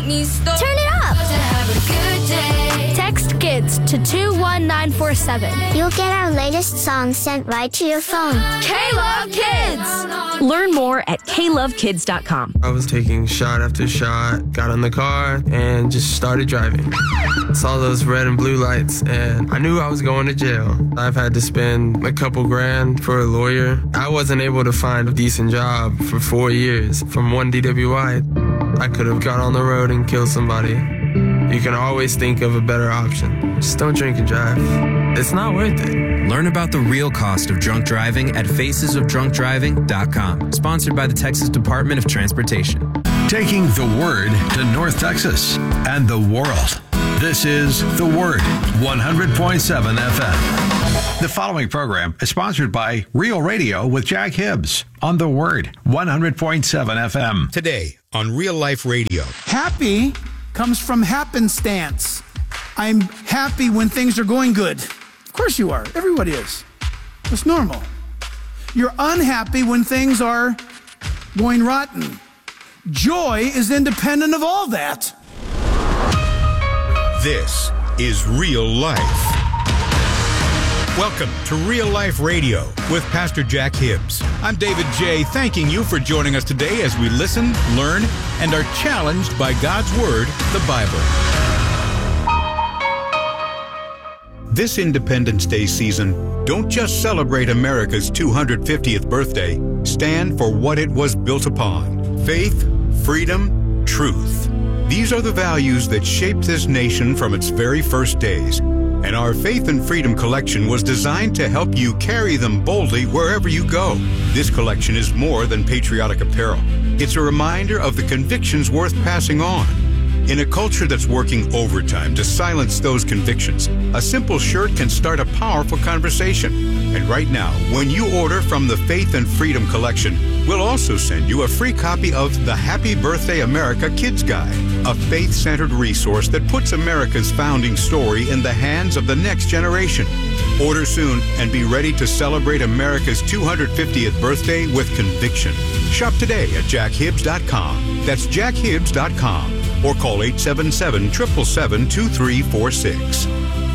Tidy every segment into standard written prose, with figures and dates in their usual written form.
me start. Turn it up. Have a good day. Text KIDS to 21947. You'll get our latest songs sent right to your phone. K-Love Kids. Learn more at klovekids.com. I was taking shot after shot, got in the car, and just started driving. Saw those red and blue lights, and I knew I was going to jail. I've had to spend a couple grand for a lawyer. I wasn't able to find a decent job for 4 years. From one DWI, I could have got on the road and killed somebody. You can always think of a better option. Just don't drink and drive. It's not worth it. Learn about the real cost of drunk driving at facesofdrunkdriving.com. Sponsored by the Texas Department of Transportation. Taking the Word to North Texas and the world. This is The Word, 100.7 FM. The following program is sponsored by Real Radio with Jack Hibbs on The Word, 100.7 FM. Today on Real Life Radio. Happy comes from happenstance. I'm happy when things are going good. Of course you are. Everybody is. It's normal. You're unhappy when things are going rotten. Joy is independent of all that. This is Real Life. Welcome to Real Life Radio with Pastor Jack Hibbs. I'm David J. thanking you for joining us today as we listen, learn, and are challenged by God's Word, the Bible. This Independence Day season, don't just celebrate America's 250th birthday. Stand for what it was built upon: faith, freedom, truth. These are the values that shaped this nation from its very first days. And our Faith and Freedom collection was designed to help you carry them boldly wherever you go. This collection is more than patriotic apparel. It's a reminder of the convictions worth passing on. In a culture that's working overtime to silence those convictions, a simple shirt can start a powerful conversation. And right now, when you order from the Faith and Freedom collection, we'll also send you a free copy of the Happy Birthday America Kids Guide, a faith-centered resource that puts America's founding story in the hands of the next generation. Order soon and be ready to celebrate America's 250th birthday with conviction. Shop today at jackhibbs.com. That's jackhibbs.com. Or call 877-777-2346.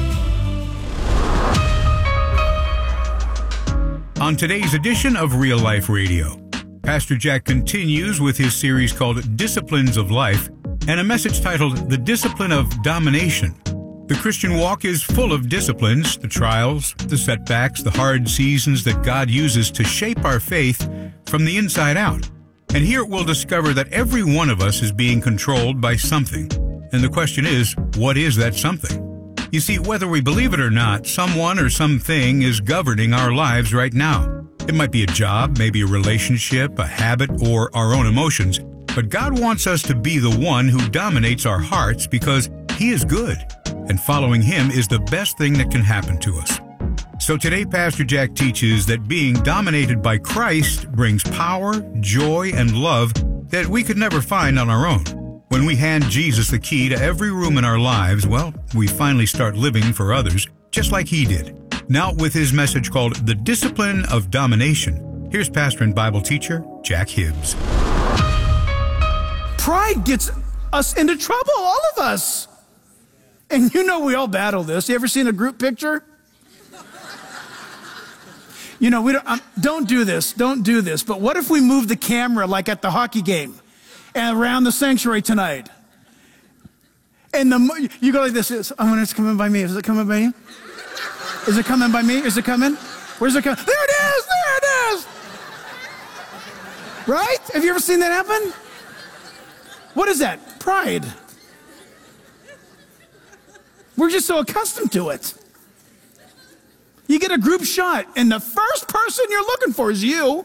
On today's edition of Real Life Radio, Pastor Jack continues with his series called Disciplines of Life and a message titled The Discipline of Domination. The Christian walk is full of disciplines, the trials, the setbacks, the hard seasons that God uses to shape our faith from the inside out. And here we'll discover that every one of us is being controlled by something. And the question is, what is that something? You see, whether we believe it or not, someone or something is governing our lives right now. It might be a job, maybe a relationship, a habit, or our own emotions. But God wants us to be the one who dominates our hearts because He is good. And following Him is the best thing that can happen to us. So today, Pastor Jack teaches that being dominated by Christ brings power, joy, and love that we could never find on our own. When we hand Jesus the key to every room in our lives, well, we finally start living for others, just like He did. Now, with his message called The Discipline of Domination, here's pastor and Bible teacher, Jack Hibbs. Pride gets us into trouble, all of us. And you know we all battle this. You ever seen a group picture? You know, we don't do this. But what if we move the camera like at the hockey game and around the sanctuary tonight? And you go like this. Oh, it's coming by me. Is it coming by you? Is it coming by me? Is it coming? Where's it coming? There it is. There it is. Right? Have you ever seen that happen? What is that? Pride. We're just so accustomed to it. You get a group shot, and the first person you're looking for is you.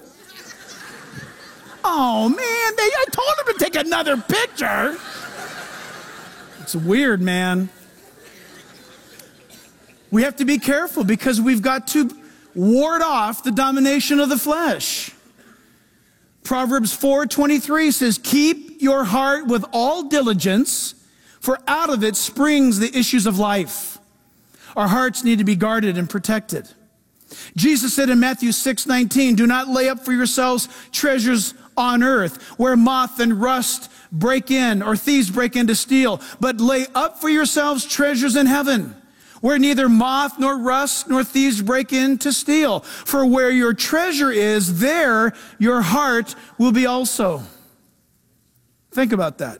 Oh, man, I told him to take another picture. It's weird, man. We have to be careful because we've got to ward off the domination of the flesh. Proverbs 4:23 says, "Keep your heart with all diligence, for out of it springs the issues of life." Our hearts need to be guarded and protected. Jesus said in Matthew 6:19, "Do not lay up for yourselves treasures on earth, where moth and rust break in, or thieves break in to steal. But lay up for yourselves treasures in heaven, where neither moth nor rust nor thieves break in to steal. For where your treasure is, there your heart will be also. Think about that.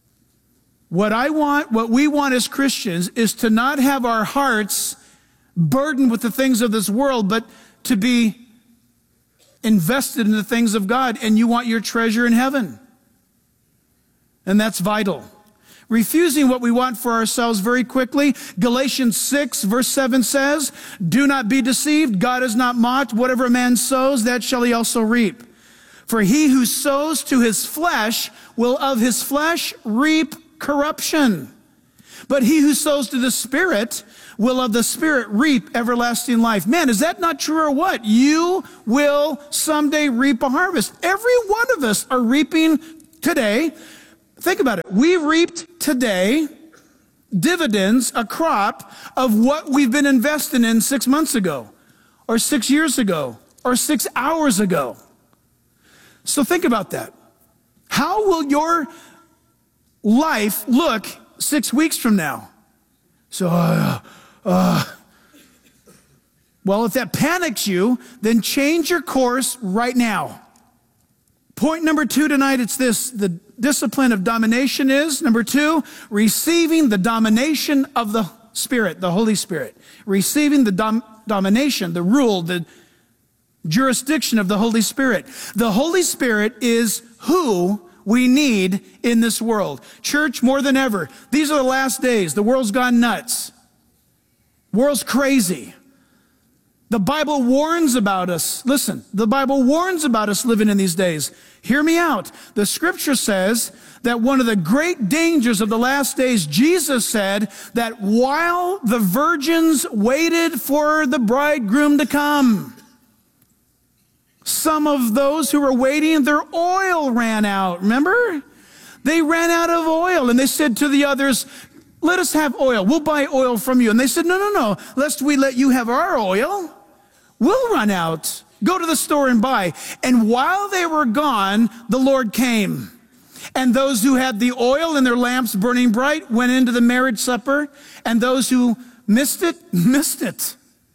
What we want as Christians is to not have our hearts burdened with the things of this world, but to be invested in the things of God. And you want your treasure in heaven. And that's vital. Refusing what we want for ourselves very quickly. Galatians 6 verse 7 says, do not be deceived. God is not mocked. Whatever a man sows, that shall he also reap. For he who sows to his flesh will of his flesh reap corruption. But he who sows to the Spirit will of the Spirit reap everlasting life. Man, is that not true or what? You will someday reap a harvest. Every one of us are reaping today. Think about it. We reaped today dividends, a crop of what we've been investing in 6 months ago, or 6 years ago, or 6 hours ago. So think about that. How will your life look 6 weeks from now? So, well, if that panics you, then change your course right now. Point number 2 tonight, it's this. The discipline of domination is, number 2, receiving the domination of the Spirit, the Holy Spirit. Receiving the domination, the rule, the jurisdiction of the Holy Spirit. The Holy Spirit is who we need in this world. Church, more than ever, these are the last days. The world's gone nuts. World's crazy. The Bible warns about us. Listen, the Bible warns about us living in these days. Hear me out. The scripture says that one of the great dangers of the last days, Jesus said that while the virgins waited for the bridegroom to come, some of those who were waiting, their oil ran out. Remember? They ran out of oil, and they said to the others, let us have oil. We'll buy oil from you. And they said, no. Lest we let you have our oil, we'll run out. Go to the store and buy. And while they were gone, the Lord came. And those who had the oil in their lamps burning bright went into the marriage supper. And those who missed it, missed it.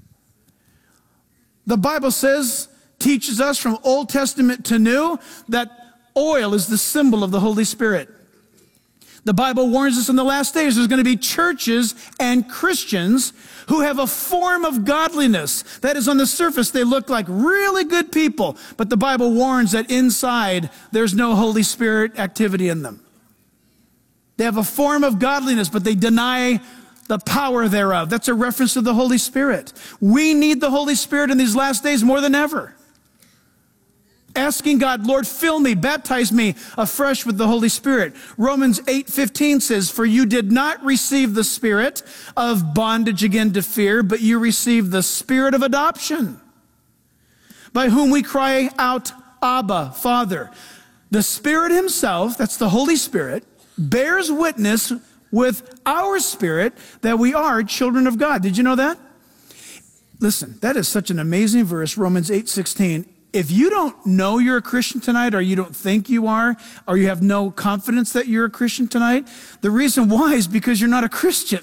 The Bible says, teaches us from Old Testament to New, that oil is the symbol of the Holy Spirit. The Bible warns us in the last days there's going to be churches and Christians who have a form of godliness. That is, on the surface, they look like really good people. But the Bible warns that inside, there's no Holy Spirit activity in them. They have a form of godliness, but they deny the power thereof. That's a reference to the Holy Spirit. We need the Holy Spirit in these last days more than ever. Asking God, Lord, fill me, baptize me afresh with the Holy Spirit. Romans 8:15 says, for you did not receive the spirit of bondage again to fear, but you received the spirit of adoption, by whom we cry out, Abba, Father. The Spirit himself, that's the Holy Spirit, bears witness with our spirit that we are children of God. Did you know that? Listen, that is such an amazing verse, Romans 8:16. If you don't know you're a Christian tonight, or you don't think you are, or you have no confidence that you're a Christian tonight, the reason why is because you're not a Christian.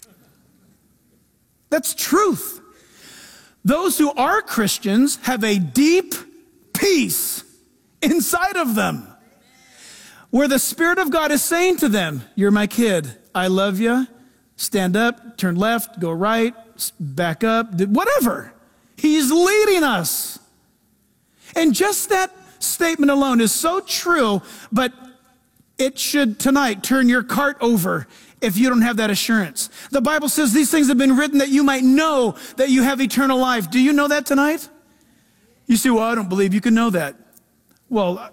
That's truth. Those who are Christians have a deep peace inside of them, where the Spirit of God is saying to them, you're my kid, I love you, stand up, turn left, go right, back up, whatever. He's leading us. And just that statement alone is so true, but it should tonight turn your cart over if you don't have that assurance. The Bible says these things have been written that you might know that you have eternal life. Do you know that tonight? You say, well, I don't believe you can know that. Well,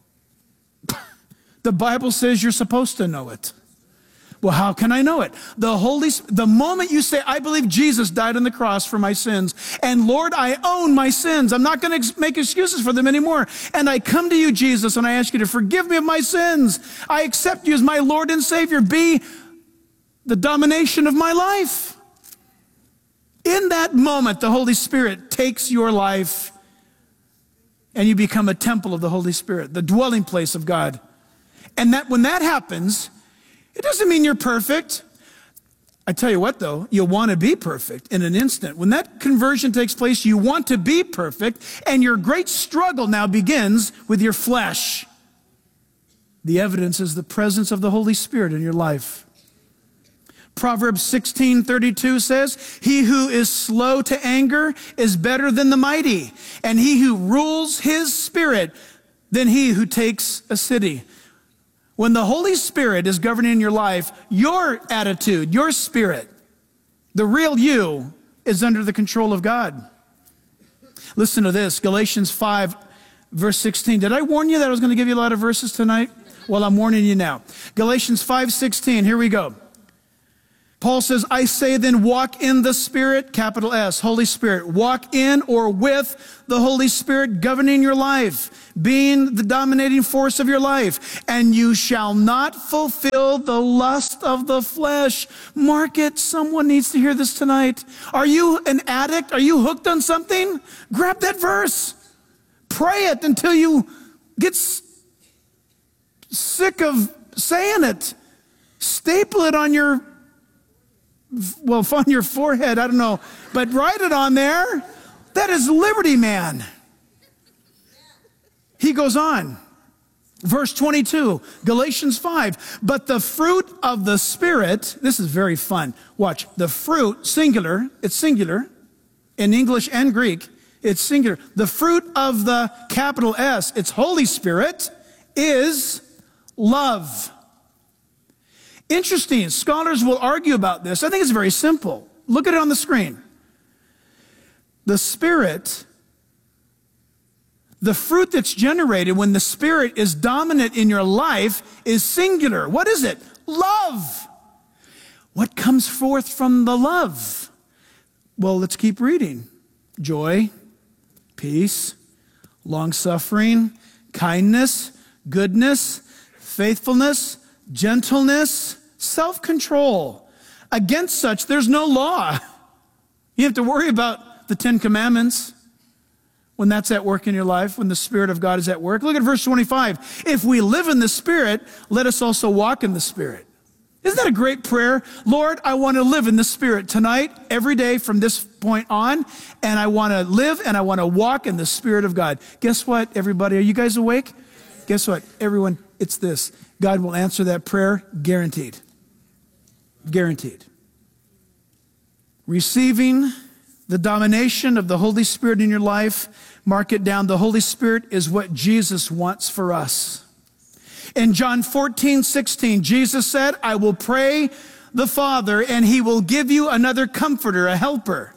the Bible says you're supposed to know it. Well, how can I know it? The moment you say, I believe Jesus died on the cross for my sins, and Lord, I own my sins. I'm not going to make excuses for them anymore. And I come to you, Jesus, and I ask you to forgive me of my sins. I accept you as my Lord and Savior. Be the domination of my life. In that moment, the Holy Spirit takes your life and you become a temple of the Holy Spirit, the dwelling place of God. And that when that happens, it doesn't mean you're perfect. I tell you what, though, you'll want to be perfect in an instant. When that conversion takes place, you want to be perfect, and your great struggle now begins with your flesh. The evidence is the presence of the Holy Spirit in your life. Proverbs 16:32 says, "He who is slow to anger is better than the mighty, and he who rules his spirit than he who takes a city." When the Holy Spirit is governing your life, your attitude, your spirit, the real you, is under the control of God. Listen to this, Galatians 5, verse 16. Did I warn you that I was going to give you a lot of verses tonight? Well, I'm warning you now. Galatians 5:16, here we go. Paul says, "I say then, walk in the Spirit," capital S, Holy Spirit. Walk in or with the Holy Spirit governing your life, being the dominating force of your life, and you shall not fulfill the lust of the flesh. Mark it. Someone needs to hear this tonight. Are you an addict? Are you hooked on something? Grab that verse. Pray it until you get sick of saying it. Staple it on your forehead, I don't know, but write it on there. That is liberty, man. He goes on. Verse 22, Galatians 5. "But the fruit of the Spirit," this is very fun. Watch, the fruit, singular, it's singular. In English and Greek, it's singular. The fruit of the capital S, it's Holy Spirit, is love. Interesting. Scholars will argue about this. I think it's very simple. Look at it on the screen. The Spirit, the fruit that's generated when the Spirit is dominant in your life is singular. What is it? Love. What comes forth from the love? Well, let's keep reading. Joy, peace, long-suffering, kindness, goodness, faithfulness, gentleness, self-control. Against such, there's no law. You have to worry about the 10 Commandments when that's at work in your life, when the Spirit of God is at work. Look at verse 25. "If we live in the Spirit, let us also walk in the Spirit." Isn't that a great prayer? Lord, I want to live in the Spirit tonight, every day from this point on, and I want to live and I want to walk in the Spirit of God. Guess what, everybody? Are you guys awake? Guess what? Everyone, it's this. God will answer that prayer, guaranteed. Guaranteed. Receiving the domination of the Holy Spirit in your life, mark it down. The Holy Spirit is what Jesus wants for us. In John 14:16, Jesus said, "I will pray the Father, and he will give you another comforter, a helper."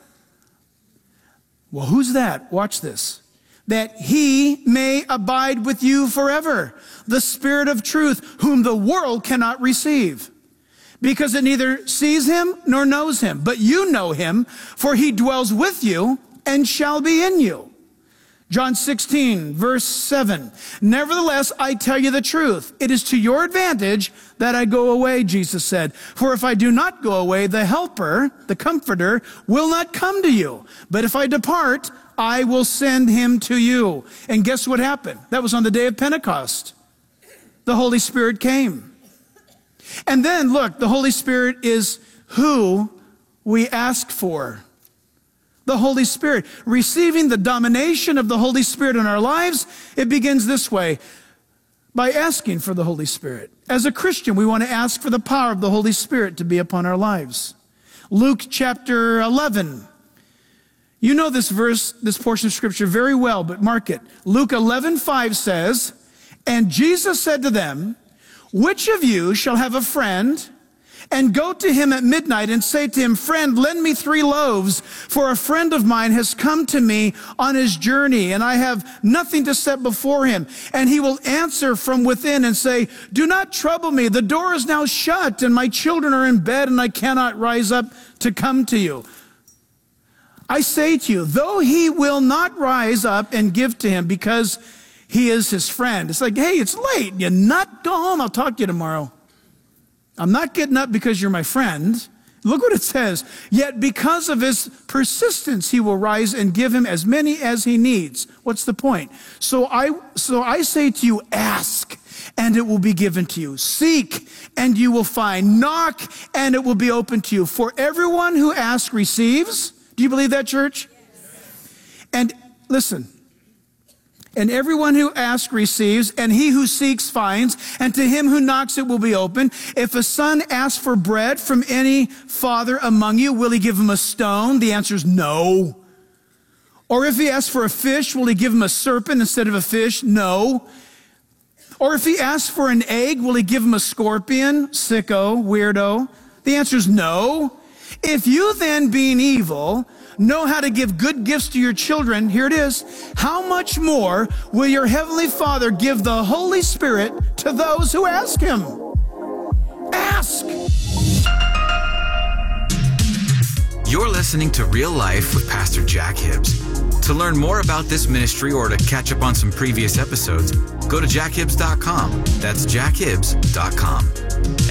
Well, who's that? Watch this. "That he may abide with you forever. The Spirit of truth, whom the world cannot receive, because it neither sees him nor knows him. But you know him, for he dwells with you and shall be in you." John 16, verse 7. "Nevertheless, I tell you the truth. It is to your advantage that I go away," Jesus said. "For if I do not go away, the helper, the comforter, will not come to you. But if I depart, I will send him to you." And guess what happened? That was on the day of Pentecost. The Holy Spirit came. And then, look, the Holy Spirit is who we ask for. The Holy Spirit. Receiving the domination of the Holy Spirit in our lives, it begins this way, by asking for the Holy Spirit. As a Christian, we want to ask for the power of the Holy Spirit to be upon our lives. Luke chapter 11. You know this verse, this portion of Scripture very well, but mark it. Luke 11:5 says, "And Jesus said to them, which of you shall have a friend and go to him at midnight and say to him, 'Friend, lend me 3 loaves, for a friend of mine has come to me on his journey, and I have nothing to set before him.' And he will answer from within and say, 'Do not trouble me. The door is now shut, and my children are in bed, and I cannot rise up to come to you.' I say to you, though he will not rise up and give to him because he is his friend." It's like, "Hey, it's late. You nut, go home. I'll talk to you tomorrow. I'm not getting up because you're my friend. Look what it says. Yet because of his persistence, he will rise and give him as many as he needs. What's the point? So I say to you, ask, and it will be given to you. Seek, and you will find. Knock, and it will be open to you. For everyone who asks receives. Do you believe that, church? Yes. And listen. And everyone who asks receives, and he who seeks finds, and to him who knocks it will be open. If a son asks for bread from any father among you, will he give him a stone? The answer is no. Or if he asks for a fish, will he give him a serpent instead of a fish? No. Or if he asks for an egg, will he give him a scorpion? Sicko, weirdo. The answer is no. If you then, being evil, know how to give good gifts to your children, here it is, how much more will your heavenly Father give the Holy Spirit to those who ask him? Ask! You're listening to Real Life with Pastor Jack Hibbs. To learn more about this ministry or to catch up on some previous episodes, go to jackhibbs.com. That's jackhibbs.com.